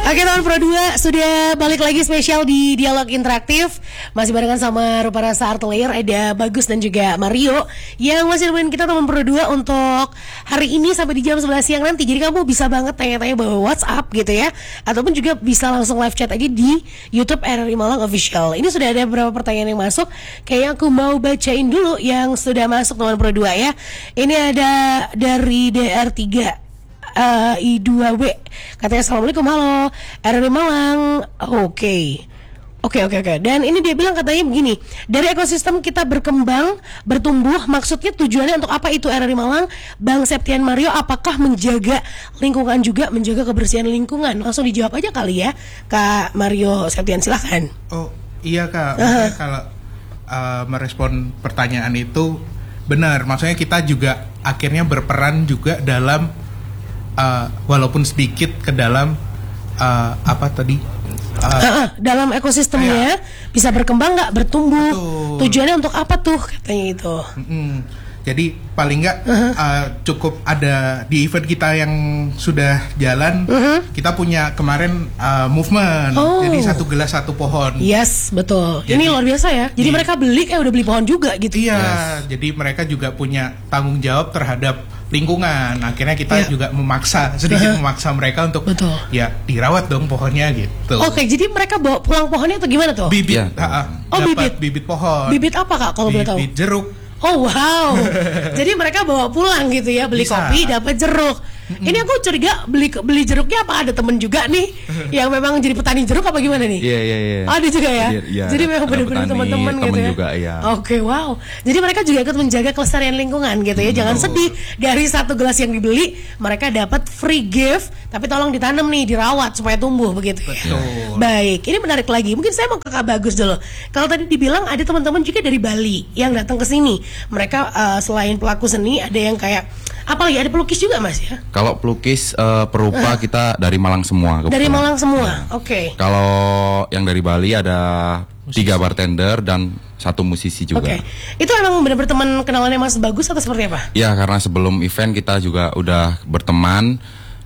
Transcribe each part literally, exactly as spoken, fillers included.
Oke teman Pro dua, sudah balik lagi spesial di Dialog Interaktif. Masih barengan sama Rupa Rasa Art Layer, ada Bagus dan juga Mario yang masih nemenin kita teman Pro dua untuk hari ini sampai di jam sebelas siang nanti. Jadi kamu bisa banget tanya-tanya bawa WhatsApp gitu ya, ataupun juga bisa langsung live chat aja di YouTube R R I Malang Official. Ini sudah ada beberapa pertanyaan yang masuk. Kayaknya aku mau bacain dulu yang sudah masuk teman Pro dua ya. Ini ada dari D R tiga Uh, I dua W katanya assalamualaikum, halo R R I Malang. Oke Oke oke oke. Dan ini dia bilang katanya begini, dari ekosistem kita berkembang, bertumbuh, maksudnya tujuannya untuk apa itu R R I Malang? Bang Septian Mario, apakah menjaga lingkungan juga, menjaga kebersihan lingkungan? Langsung dijawab aja kali ya Kak Mario Septian, silahkan. Oh iya Kak, uh-huh. Kalau uh, merespon pertanyaan itu benar, maksudnya kita juga akhirnya berperan juga dalam Uh, walaupun sedikit ke dalam uh, apa tadi uh, uh, uh, dalam ekosistemnya uh, bisa berkembang nggak, bertumbuh. Betul. Tujuannya untuk apa tuh katanya itu? Mm-hmm. Jadi paling nggak uh-huh. uh, cukup ada di event kita yang sudah jalan, uh-huh. kita punya kemarin uh, movement. Oh. Jadi satu gelas satu pohon. Yes, betul. Jadi, ini luar biasa ya. Jadi iya. mereka beli kayak udah beli pohon juga gitu. Iya. Yes. Jadi mereka juga punya tanggung jawab terhadap lingkungan. Akhirnya kita ya. juga memaksa sedikit uh-huh. memaksa mereka untuk Betul. ya dirawat dong pohonnya gitu. Oke, jadi mereka bawa pulang pohonnya atau gimana tuh? Bibit. Ya. Uh, oh, bibit. Bibit pohon. Bibit apa Kak kalau boleh tahu? Bibit jeruk. Oh wow. Jadi mereka bawa pulang gitu ya, beli Bisa. kopi dapat jeruk. Mm-hmm. Ini aku curiga beli beli jeruknya apa ada temen juga nih yang memang jadi petani jeruk apa gimana nih? Iya iya iya. Ada juga ya. Yeah, yeah, jadi memang benar-benar teman-teman gitu ya. Juga, iya. Oke, okay, wow. Jadi mereka juga ikut menjaga kelestarian lingkungan gitu ya. Jangan Betul. sedih dari satu gelas yang dibeli mereka dapat free gift, tapi tolong ditanam nih, dirawat supaya tumbuh begitu ya. Betul. Baik, ini menarik lagi. Mungkin saya mau ke Kak Bagus dulu. Kalau tadi dibilang ada teman-teman juga dari Bali yang datang ke sini. Mereka uh, selain pelaku seni ada yang kayak apalagi ada pelukis juga Mas ya? Kalau pelukis uh, perupa uh. kita dari Malang semua. Kebetulan. Dari Malang semua, nah. oke. Okay. Kalau yang dari Bali ada musisi. tiga bartender dan satu musisi juga. Oke. Okay. Itu emang benar-benar teman kenalannya Mas Bagus atau seperti apa? Ya karena sebelum event kita juga udah berteman.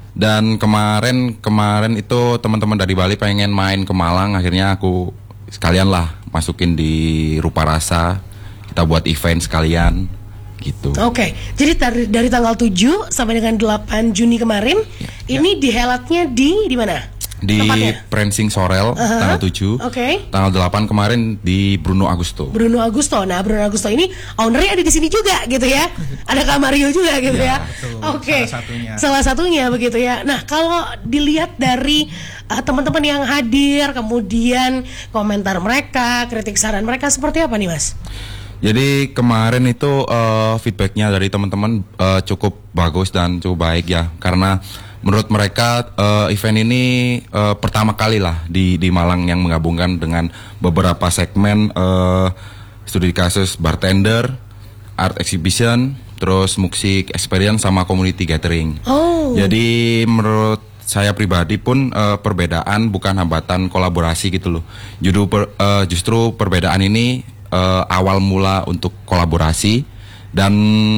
Dan kemarin kemarin itu teman-teman dari Bali pengen main ke Malang, akhirnya aku sekalian lah masukin di Rupa Rasa. Kita buat event sekalian. Gitu. Oke, okay. Jadi dari, dari tanggal tujuh sampai dengan delapan Juni kemarin, ya, ini ya. dihelatnya di di mana? Di Prensing Sorel, uh-huh. tanggal tujuh. Oke. Okay. Tanggal delapan kemarin di Bruno Agusto. Bruno Agusto. Nah, Bruno Agusto ini ownernya ada di sini juga gitu ya. Ada Kak Mario juga gitu ya. ya. Oke. Okay. Salah satunya. Salah satunya begitu ya. Nah, kalau dilihat dari uh, teman-teman yang hadir, kemudian komentar mereka, kritik saran mereka seperti apa nih, Mas? Jadi kemarin itu uh, feedbacknya dari teman-teman uh, cukup bagus dan cukup baik ya, karena menurut mereka uh, event ini uh, pertama kali lah di di Malang yang menggabungkan dengan beberapa segmen uh, studi kasus bartender, art exhibition, terus musik experience sama community gathering. Oh. Jadi menurut saya pribadi pun uh, perbedaan bukan hambatan kolaborasi gitu loh. Justru per, uh, justru perbedaan ini Uh, awal mula untuk kolaborasi, dan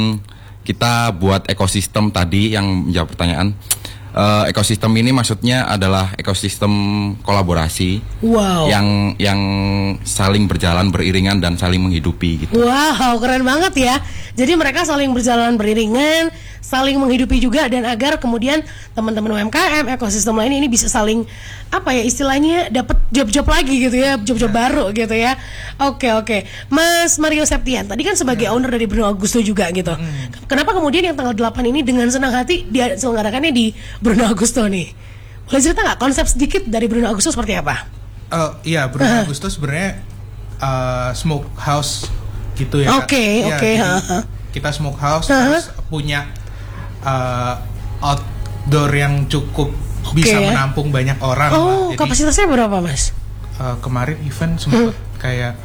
kita buat ekosistem tadi yang menjawab pertanyaan. Uh, ekosistem ini maksudnya adalah ekosistem kolaborasi wow. yang yang saling berjalan beriringan dan saling menghidupi gitu. Wow, keren banget ya. Jadi mereka saling berjalan beriringan, saling menghidupi juga, dan agar kemudian teman-teman U M K M, ekosistem lain ini bisa saling apa ya istilahnya dapat job-job lagi gitu ya, job-job baru gitu ya. Oke oke, Mas Mario Septian tadi kan sebagai owner dari Bruno Agusto juga gitu. Hmm. Kenapa kemudian yang tanggal delapan ini dengan senang hati dia selenggarakannya di Bruno Agusto nih? Boleh cerita nggak konsep sedikit dari Bruno Agusto seperti apa? Oh iya, Bruno uh-huh. Agusto sebenarnya uh, smoke house gitu ya. Oke ya, oke. Kita smoke house uh-huh. terus punya uh, outdoor yang cukup okay, bisa ya? menampung banyak orang. Oh, lah. Jadi, kapasitasnya berapa Mas? Uh, kemarin event sempat hmm. kayak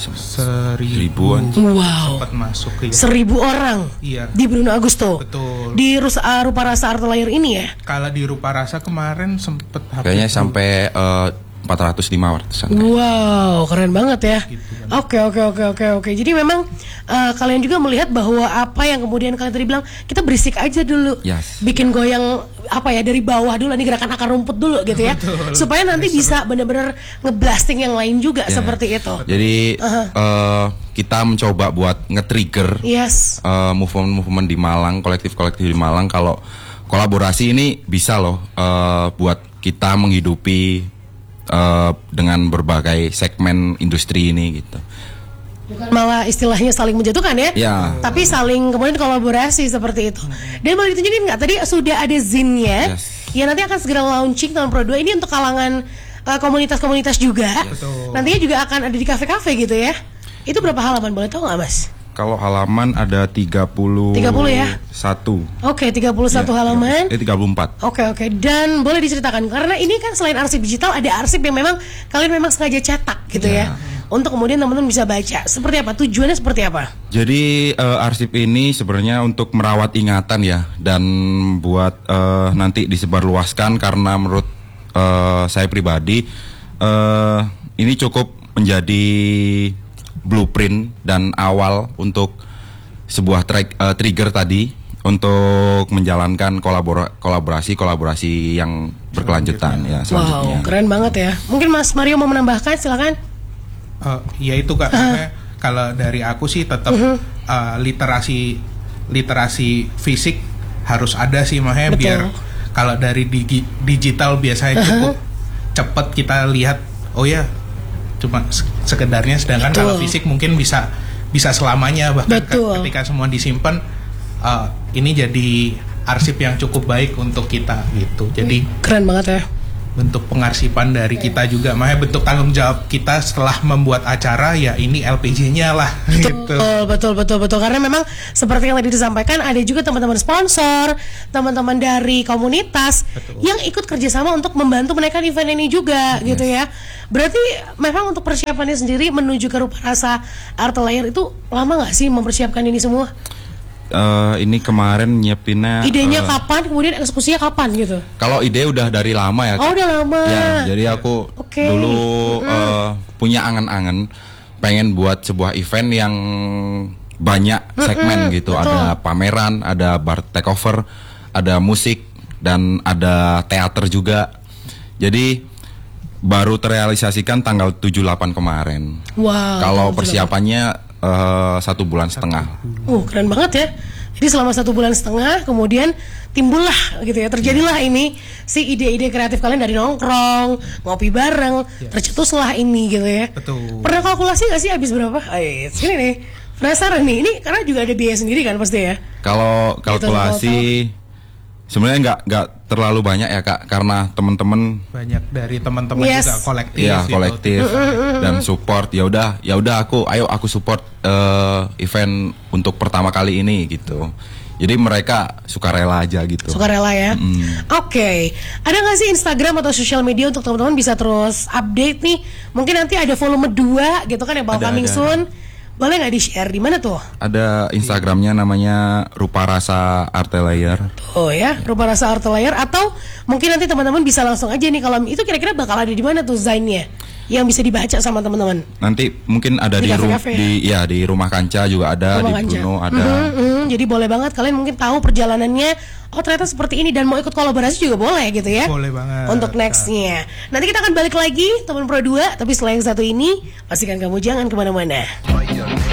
seribuan. Wow. Sempat masuk ke seribu orang. Iya. Di Bruno Agusto. Betul. Di Rusa, uh, Rupa Rasa Art Layer ini ya? Kalau di Rupa Rasa kemarin sempat kayaknya sampai uh, empat ratus lima ratusan. Wow, keren banget ya. Oke oke oke oke oke. Jadi memang uh, kalian juga melihat bahwa apa yang kemudian kalian tadi bilang, kita berisik aja dulu, Yes. bikin goyang apa ya dari bawah dulu, ini gerakan akar rumput dulu gitu ya, Betul. supaya nanti bisa benar-benar ngeblasting yang lain juga Ya. seperti itu. Jadi Uh-huh. uh, kita mencoba buat nge-trigger Yes. uh, movement-movement di Malang, kolektif-kolektif di Malang, kalau kolaborasi ini bisa loh uh, buat kita menghidupi uh, dengan berbagai segmen industri ini gitu. Bukan malah istilahnya saling menjatuhkan ya, Ya. tapi saling kemudian kolaborasi seperti itu. Dan boleh ditunjukin nggak? Tadi sudah ada zinnya, Yes. ya nanti akan segera launching tahun Pro dua ini untuk kalangan uh, komunitas-komunitas juga. Betul. Nantinya juga akan ada di kafe-kafe gitu ya. Itu berapa halaman, boleh tahu nggak Mas? Kalau halaman ada tiga puluh tiga puluh ya? satu. Oke, tiga puluh satu Ya, halaman. Eh tiga puluh empat. Oke oke, dan boleh diceritakan karena ini kan selain arsip digital ada arsip yang memang kalian memang sengaja cetak gitu ya, untuk kemudian teman-teman bisa baca. Seperti apa? Tujuannya seperti apa? Jadi uh, arsip ini sebenarnya untuk merawat ingatan ya, dan buat uh, nanti disebarluaskan, karena menurut uh, saya pribadi uh, ini cukup menjadi blueprint dan awal untuk sebuah tra- uh, trigger tadi untuk menjalankan kolabora- kolaborasi-kolaborasi yang berkelanjutan ya selanjutnya. Wow, keren banget ya. Mungkin Mas Mario mau menambahkan, silakan. Uh, ya itu Kak, maksudnya kalau dari aku sih tetap Uh-huh. uh, literasi literasi fisik harus ada sih, makanya Betul. biar kalau dari digi- digital biasanya cukup cepet kita lihat, oh ya cuma se- sekedarnya, sedangkan Betul. kalau fisik mungkin bisa bisa selamanya, bahkan ke- Betul. ketika semua disimpan, uh, ini jadi arsip yang cukup baik untuk kita gitu. Jadi Keren banget ya. bentuk pengarsipan dari kita juga, makanya bentuk tanggung jawab kita setelah membuat acara, ya ini L P J-nya lah gitu. Betul, betul, betul, betul. Karena memang seperti yang tadi disampaikan, ada juga teman-teman sponsor, teman-teman dari komunitas Betul. yang ikut kerjasama untuk membantu menaikkan event ini juga, gitu ya. Berarti memang untuk persiapannya sendiri menuju ke Rupa Rasa Art Layer itu lama nggak sih mempersiapkan ini semua? Eh, ini kemarin nyiapinnya. Idenya eh, kapan, kemudian eksekusinya kapan gitu? Kalau ide udah dari lama ya. Oh, Kak. udah lama. Ya, jadi aku Oke. dulu eh, punya angan-angan pengen buat sebuah event yang banyak segmen gitu. betul. Ada pameran, ada bar takeover, ada musik, dan ada teater juga. Jadi baru terrealisasikan tanggal tujuh delapan kemarin. Wow. Kalau betul. persiapannya eh, satu bulan setengah. Uh, keren banget ya. Jadi selama satu bulan setengah kemudian timbullah gitu ya, terjadilah ini si ide-ide kreatif kalian dari nongkrong, ngopi bareng, tercetuslah ini gitu ya. Betul. Pernah kalkulasi gak sih habis berapa? Ayo, sini nih. Penasaran nih, ini karena juga ada biaya sendiri kan pasti ya. Kalau kalkulasi sebenarnya nggak nggak terlalu banyak ya Kak, karena teman-teman Banyak dari teman-teman Yes. juga kolektif ya gitu. kolektif dan support. Ya udah, ya udah aku ayo aku support eh, event untuk pertama kali ini gitu. Jadi mereka sukarela aja gitu. Sukarela ya. Oke, ada nggak sih Instagram atau sosial media untuk teman-teman bisa terus update nih? Mungkin nanti ada volume dua gitu kan yang bakal Ada, coming ada. soon. Boleh nggak di-share di mana tuh? Ada Instagramnya namanya Rupa Rasa Art Layer. Oh ya, Rupa Rasa Art Layer, atau mungkin nanti teman-teman bisa langsung aja nih kalau itu kira-kira bakal ada di mana tuh zainnya yang bisa dibaca sama teman-teman. Nanti mungkin ada Di di, ru- kafe-kafe ya? di ya di Rumah Kanca juga ada, Rumah di Kancah. Bruno ada. Mhm, mhm. Jadi boleh banget kalian mungkin tahu perjalanannya. Oh ternyata seperti ini, dan mau ikut kolaborasi juga boleh gitu ya. Boleh banget. Untuk nextnya. Nanti kita akan balik lagi teman Pro dua, tapi setelah yang satu ini pastikan kamu jangan kemana-mana.